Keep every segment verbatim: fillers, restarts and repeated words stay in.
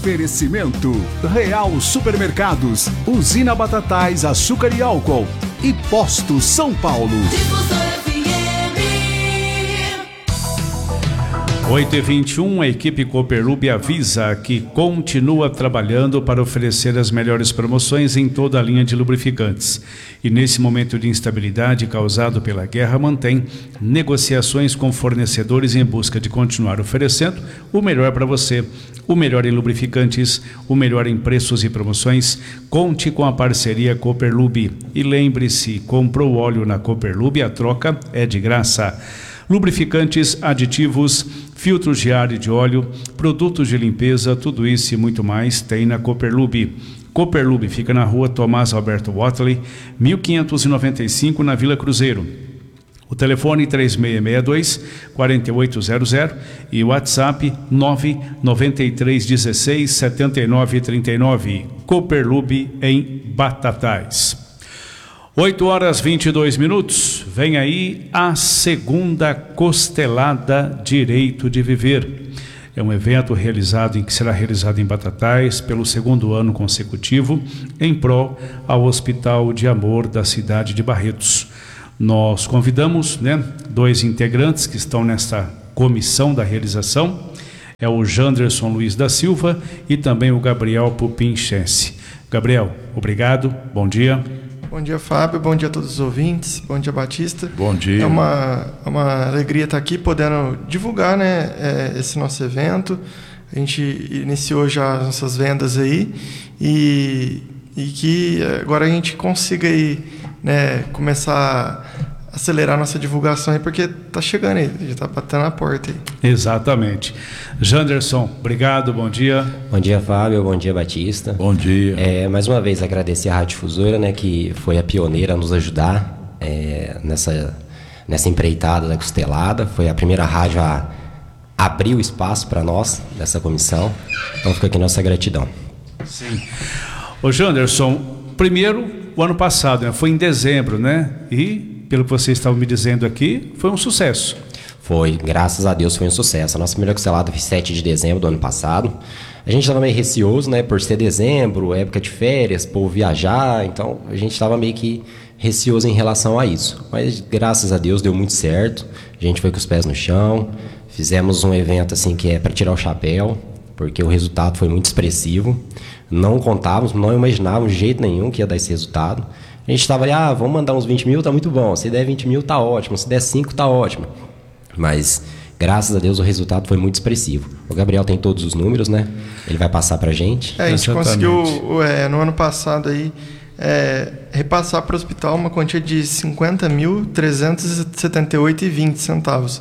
Oferecimento Real Supermercados, Usina Batatais, Açúcar e Álcool e Posto São Paulo. oito e vinte e um, a equipe Cooperlube avisa que continua trabalhando para oferecer as melhores promoções em toda a linha de lubrificantes. E nesse momento de instabilidade causado pela guerra, mantém negociações com fornecedores em busca de continuar oferecendo o melhor para você. O melhor em lubrificantes, o melhor em preços e promoções. Conte com a parceria Cooperlube. E lembre-se, comprou óleo na Cooperlube, a troca é de graça. Lubrificantes, aditivos, filtros de ar e de óleo, produtos de limpeza, tudo isso e muito mais tem na Cooperlube. Cooperlube fica na rua Tomás Alberto Watley, mil quinhentos e noventa e cinco, na Vila Cruzeiro. O telefone três seis seis dois, quatro oito zero zero e o WhatsApp nove nove três um seis, sete nove três nove. Cooperlube em Batatais. oito horas e vinte e dois minutos, vem aí a segunda Costelada Direito de Viver. É um evento realizado em que será realizado em Batatais pelo segundo ano consecutivo em prol ao Hospital de Amor da cidade de Barretos. Nós convidamos, né, dois integrantes que estão nesta comissão da realização, é o Janderson Luiz da Silva e também o Gabriel Pupin Chesse. Gabriel, obrigado, bom dia. Bom dia, Fábio. Bom dia a todos os ouvintes. Bom dia, Batista. Bom dia. É uma, é uma alegria estar aqui podendo divulgar, né, é, esse nosso evento. A gente iniciou já as nossas vendas aí e, e que agora a gente consiga aí, né, começar a acelerar a nossa divulgação aí, porque está chegando aí, já está batendo na porta aí. Exatamente. Janderson, obrigado, bom dia. Bom dia, Fábio, bom dia, Batista. Bom dia. É, mais uma vez agradecer a Rádio Difusora, né, que foi a pioneira a nos ajudar é, nessa, nessa empreitada da Costelada. Foi a primeira rádio a abrir o espaço para nós, nessa comissão. Então fica aqui nossa gratidão. Sim. Ô Janderson, primeiro, o ano passado, né, foi em dezembro, né? E pelo que vocês estavam me dizendo aqui, foi um sucesso. Foi, graças a Deus foi um sucesso. A nossa primeira costelada foi sete de dezembro do ano passado. A gente estava meio receoso, né, por ser dezembro, época de férias, povo viajar, então a gente estava meio que receoso em relação a isso. Mas graças a Deus deu muito certo. A gente foi com os pés no chão, fizemos um evento assim que é para tirar o chapéu, porque o resultado foi muito expressivo. Não contávamos, não imaginávamos de jeito nenhum que ia dar esse resultado. A gente estava ali, ah, vamos mandar uns vinte mil, tá muito bom. Se der vinte mil, tá ótimo. Se der cinco, tá ótimo. Mas, graças a Deus, o resultado foi muito expressivo. O Gabriel tem todos os números, né? Ele vai passar pra gente. É, a gente Exatamente. conseguiu, é, no ano passado, aí, é, repassar para o hospital uma quantia de cinquenta mil, trezentos e setenta e oito reais e vinte centavos.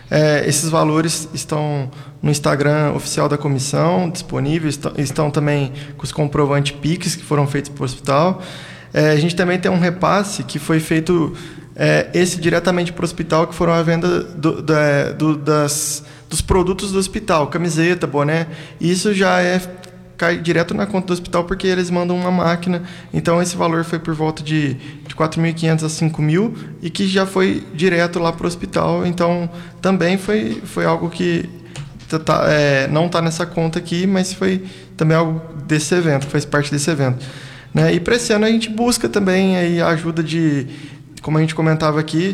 É, esses valores estão no Instagram oficial da comissão, disponíveis. Estão, estão também com os comprovantes Pix que foram feitos para o hospital. É, a gente também tem um repasse que foi feito, é, esse diretamente para o hospital, que foram a venda do, da, do, das, dos produtos do hospital, camiseta, boné. Isso já é, cai direto na conta do hospital, porque eles mandam uma máquina. Então, esse valor foi por volta de, de quatro mil e quinhentos a cinco mil e que já foi direto lá para o hospital. Então, também foi, foi algo que tá, é, não está nessa conta aqui, mas foi também algo desse evento, faz parte desse evento. Né? E para esse ano a gente busca também aí a ajuda de, como a gente comentava aqui,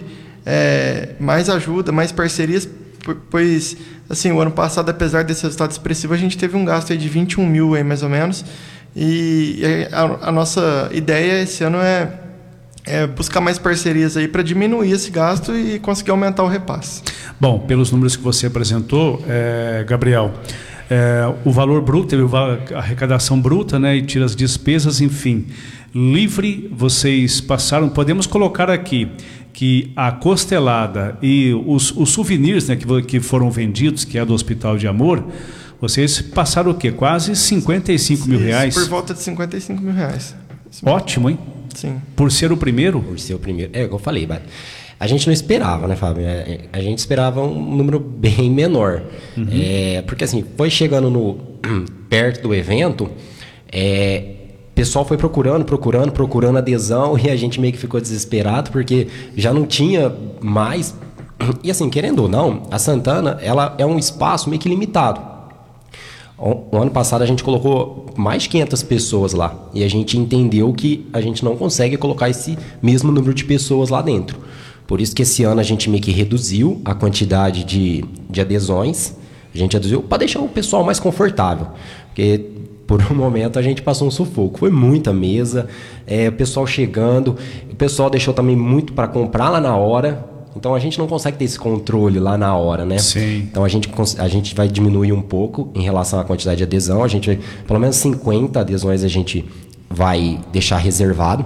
é, mais ajuda, mais parcerias, pois assim, o ano passado, apesar desse resultado expressivo, a gente teve um gasto aí de vinte e um mil aí, mais ou menos, e a, a nossa ideia esse ano é, é buscar mais parcerias aí para diminuir esse gasto e conseguir aumentar o repasse. Bom, pelos números que você apresentou, é, Gabriel, É, o valor bruto, teve a arrecadação bruta, né, e tira as despesas, enfim, livre, vocês passaram, podemos colocar aqui que a costelada e os, os souvenirs, né, que, que foram vendidos, que é do Hospital de Amor, vocês passaram o quê? Quase cinquenta e cinco mil reais? Por volta de cinquenta e cinco mil reais. Ótimo, hein? Sim. Por ser o primeiro? Por ser o primeiro, é o que eu falei, a gente não esperava, né, Fábio? A gente esperava um número bem menor. Uhum. É, porque assim, foi chegando no, perto do evento, é, o pessoal foi procurando, procurando, procurando adesão e a gente meio que ficou desesperado porque já não tinha mais. E assim, querendo ou não, a Santana, ela é um espaço meio que limitado. O ano passado a gente colocou mais de quinhentas pessoas lá e a gente entendeu que a gente não consegue colocar esse mesmo número de pessoas lá dentro. Por isso que esse ano a gente meio que reduziu a quantidade de, de adesões, a gente reduziu para deixar o pessoal mais confortável, porque por um momento a gente passou um sufoco, foi muita mesa, é, o pessoal chegando, o pessoal deixou também muito para comprar lá na hora. Então a gente não consegue ter esse controle lá na hora, né? Sim. Então a gente, a gente vai diminuir um pouco em relação à quantidade de adesão. A gente vai, pelo menos cinquenta adesões a gente vai deixar reservado.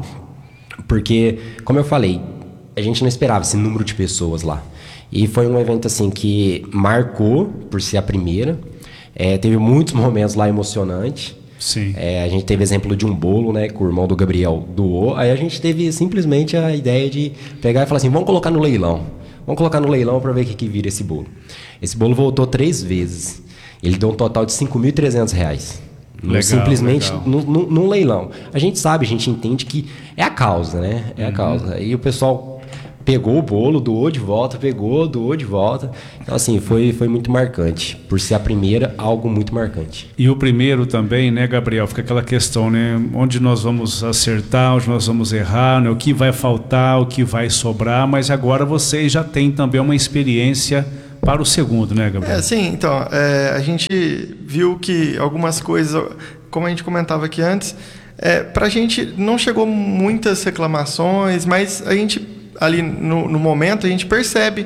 Porque, como eu falei, a gente não esperava esse número de pessoas lá. E foi um evento assim que marcou por ser a primeira. É, teve muitos momentos lá emocionantes. Sim. É, a gente teve exemplo de um bolo, né, que o irmão do Gabriel doou. Aí a gente teve simplesmente a ideia de pegar e falar assim, vamos colocar no leilão. Vamos colocar no leilão para ver o que, que vira esse bolo. Esse bolo voltou três vezes. Ele deu um total de cinco mil e trezentos reais. Legal, simplesmente legal. num, num, num leilão. A gente sabe, a gente entende que é a causa, né? É a uhum. causa. Aí o pessoal pegou o bolo, doou de volta, pegou, doou de volta. Então, assim, foi, foi muito marcante. Por ser a primeira, algo muito marcante. E o primeiro também, né, Gabriel? Fica aquela questão, né? Onde nós vamos acertar, onde nós vamos errar, né? O que vai faltar, o que vai sobrar. Mas agora vocês já têm também uma experiência para o segundo, né, Gabriel? É, sim, então, é, a gente viu que algumas coisas, como a gente comentava aqui antes, é, para a gente não chegou muitas reclamações, mas a gente... ali no, no momento a gente percebe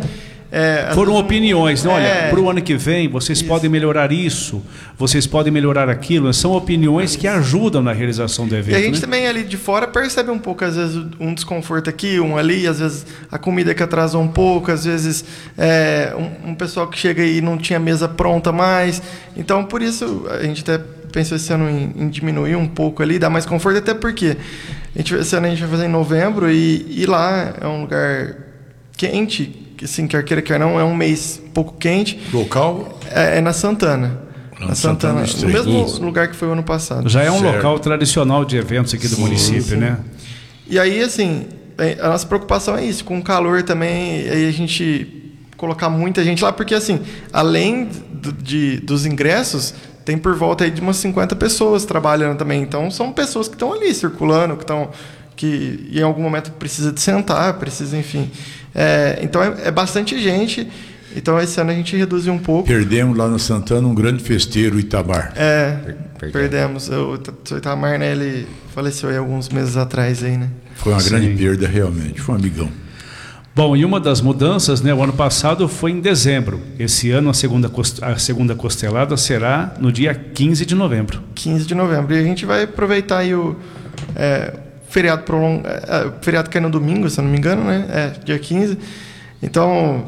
é, foram vezes, opiniões, né? Olha, é, para o ano que vem vocês isso. podem melhorar isso, vocês podem melhorar aquilo, são opiniões que ajudam na realização do evento. E a gente né? também ali de fora percebe um pouco, às vezes um desconforto aqui, um ali, às vezes a comida que atrasou um pouco, às vezes é, um, um pessoal que chega e não tinha mesa pronta mais, então por isso a gente até pensou esse ano em, em diminuir um pouco ali, dar mais conforto, até porque a gente, esse ano a gente vai fazer em novembro e, e lá é um lugar quente, que assim, quer queira, quer não, é um mês um pouco quente. Local? É, é na Santana. Na na Santana, Santana no mesmo Isso. lugar que foi o ano passado. Já é um Certo. local tradicional de eventos aqui do Sim, município, sim. né? E aí, assim, a nossa preocupação é isso, com o calor também, aí a gente colocar muita gente lá, porque assim, além do, de, dos ingressos, tem por volta aí de umas cinquenta pessoas trabalhando também. Então, são pessoas que estão ali circulando, que estão... que em algum momento precisa de sentar, precisa, enfim. É, então, é, é bastante gente. Então, esse ano a gente reduziu um pouco. Perdemos lá no Santana um grande festeiro, Itamar. É, Perdemos. perdemos. O seu Itamar, né, ele faleceu aí alguns meses atrás aí, né? Foi uma Sim. grande perda, realmente. Foi um amigão. Bom, e uma das mudanças, né, o ano passado foi em dezembro. Esse ano a segunda, a segunda costelada será no dia quinze de novembro. quinze de novembro. E a gente vai aproveitar aí o é, feriado prolongado. É, o feriado que é no domingo, se eu não me engano, né? É, dia quinze. Então,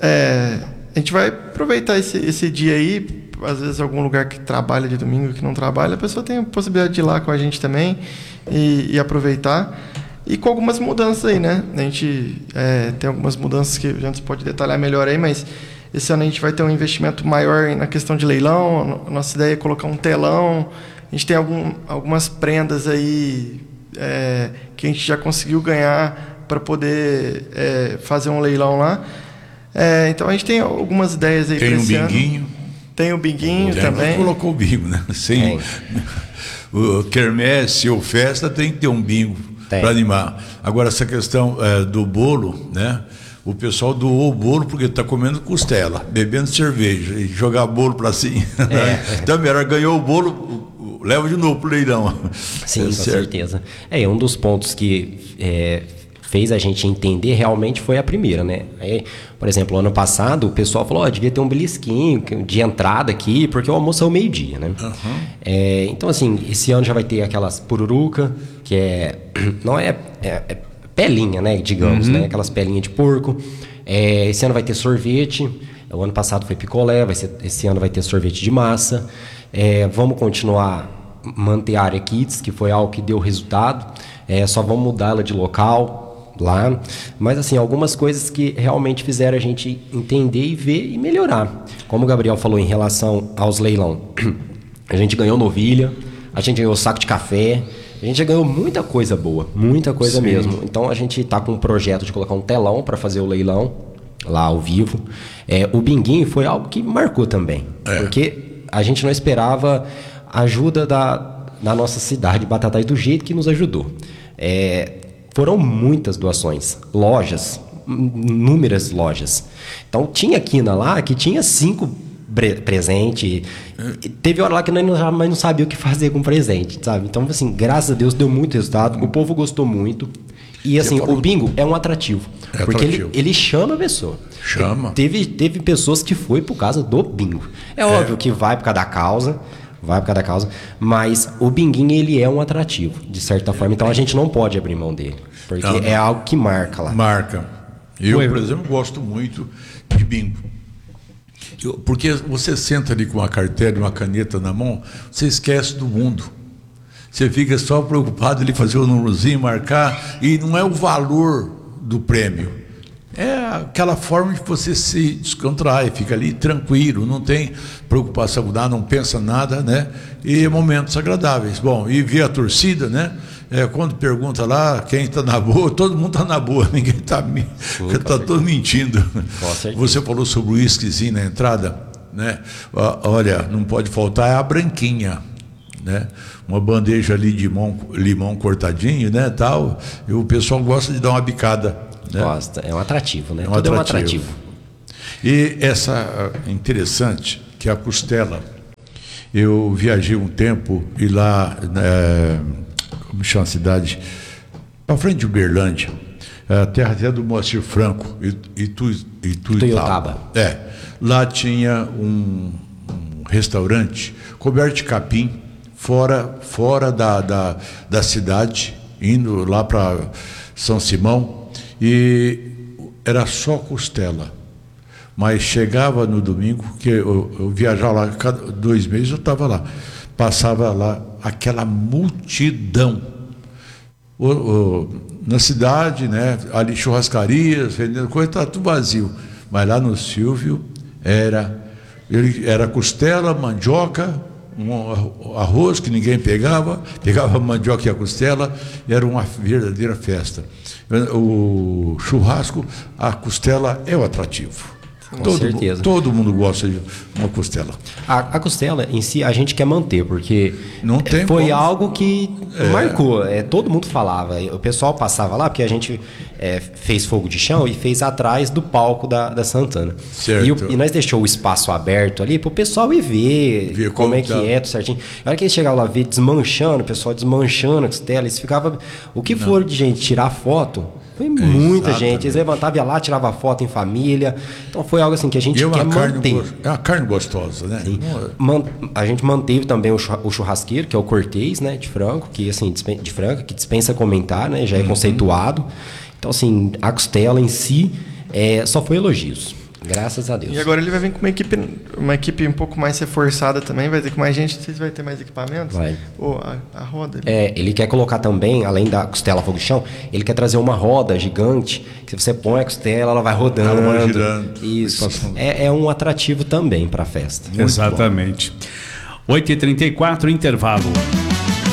é, a gente vai aproveitar esse, esse dia aí. Às vezes, algum lugar que trabalha de domingo, que não trabalha, a pessoa tem a possibilidade de ir lá com a gente também e, e aproveitar. E com algumas mudanças aí, né? A gente é, tem algumas mudanças que a gente pode detalhar melhor aí, mas esse ano a gente vai ter um investimento maior na questão de leilão. A nossa ideia é colocar um telão. A gente tem algum, algumas prendas aí é, que a gente já conseguiu ganhar para poder é, fazer um leilão lá. É, então a gente tem algumas ideias aí para Tem um esse ano. binguinho. Tem o binguinho Tem, também. colocou o bingo, né? Sem, o quermesse ou festa tem que ter um bingo para animar. Agora, essa questão é, do bolo, né? O pessoal doou o bolo porque está comendo costela, bebendo cerveja e jogar bolo para cima. É. Então, melhor ganhou o bolo, leva de novo para o leilão. Sim, é com certo. certeza. É, um dos pontos que é, fez a gente entender realmente foi a primeira, né? Aí, por exemplo, ano passado o pessoal falou, ó, oh, devia ter um belisquinho de entrada aqui, porque o almoço é o meio-dia, né? Uhum. É, então, assim, esse ano já vai ter aquelas pururuca, que é... não é, é, é pelinha, né? Digamos, uhum. né? Aquelas pelinhas de porco. É, esse ano vai ter sorvete. O ano passado foi picolé, vai ser, esse ano vai ter sorvete de massa. É, vamos continuar manter a área Kids, que foi algo que deu resultado. É, só vamos mudar ela de local lá. Mas, assim, algumas coisas que realmente fizeram a gente entender e ver e melhorar. Como o Gabriel falou em relação aos leilão. A gente ganhou novilha, a gente ganhou saco de café. A gente já ganhou muita coisa boa, muita coisa Sim. mesmo. Então a gente está com um projeto de colocar um telão para fazer o leilão lá ao vivo. É, o binguinho foi algo que marcou também, é. porque a gente não esperava a ajuda da, da nossa cidade, Batatais, do jeito que nos ajudou. É, foram muitas doações, lojas, inúmeras lojas. Então, tinha quina lá que tinha cinco presentes. Teve hora lá que nós não, não sabia o que fazer com presente, sabe? Então, assim, graças a Deus deu muito resultado, o povo gostou muito. E assim, falou... o bingo é um atrativo. É porque atrativo. Ele, ele chama a pessoa. Chama. Teve, teve pessoas que foi por causa do bingo. É, é óbvio que vai por causa da causa, vai por causa da causa, mas o binguinho, ele é um atrativo, de certa forma. Então a gente não pode abrir mão dele, porque não, não. é algo que marca lá. Marca. Eu, por exemplo, gosto muito de bingo. Eu, porque você senta ali com uma carteira e uma caneta na mão, você esquece do mundo. Você fica só preocupado em fazer o númerozinho, marcar, e não é o valor do prêmio. É aquela forma de você se descontrai, fica ali tranquilo, não tem preocupação com nada, não pensa nada, né? E momentos agradáveis. Bom, e ver a torcida, né? É, quando pergunta lá quem está na boa, todo mundo está na boa, ninguém está tá todo mentindo. Você falou sobre o uísquezinho na entrada, né? Olha, não pode faltar é a branquinha, né? Uma bandeja ali de limão, limão cortadinho, né, tal. E o pessoal gosta de dar uma bicada, né? Gosta, é um atrativo, né? É um Tudo atrativo. é um atrativo. E essa interessante que é a costela. Eu viajei um tempo e lá, é, como chama a cidade, para frente de Uberlândia, a terra até do Moacir Franco, Itu, Itu, Ituiutaba. É, lá tinha um, um restaurante coberto de capim, fora, fora da, da, da cidade, indo lá para São Simão, e era só costela. Mas chegava no domingo, que eu, eu viajava lá, cada dois meses eu estava lá, passava lá aquela multidão. O, o, na cidade, né, ali churrascarias, vendendo coisa, estava tudo vazio. Mas lá no Silvio era, ele, era costela, mandioca, um arroz que ninguém pegava, pegava a mandioca e a costela, era uma verdadeira festa. O churrasco, a costela é o atrativo. Com todo, certeza. Todo mundo gosta de uma costela. A, a costela em si a gente quer manter, porque não tem foi como. algo que é. marcou. É, todo mundo falava. O pessoal passava lá, porque a gente é, fez fogo de chão e fez atrás do palco da, da Santana. Certo. E, o, e nós deixou o espaço aberto ali para o pessoal ir ver, ver como, como é que tá. é, tudo certinho. Na hora que eles chegavam lá, ver desmanchando, o pessoal desmanchando a costela, eles ficavam. O que não. for de gente tirar foto. Foi muita Exatamente. gente, eles levantavam, ia lá, tirava foto em família. Então foi algo assim que a gente e quer manter. É uma carne gostosa, né? Sim. A gente manteve também o churrasqueiro, que é o Cortês, né, de Franco, que assim, de Franca, que dispensa comentar, né? Já é uhum. conceituado. Então, assim, a costela em si é, só foi elogios. Graças a Deus. E agora ele vai vir com uma equipe, uma equipe um pouco mais reforçada também, vai ter com mais gente, vocês vai ter mais equipamentos? Vai. Ou a, a roda? Ali. É, ele quer colocar também, além da costela fogo de chão, ele quer trazer uma roda gigante, que você põe a costela, ela vai rodando. Ela vai girando. Isso. É, é um atrativo também para a festa. Exatamente. oito e trinta e quatro, intervalo.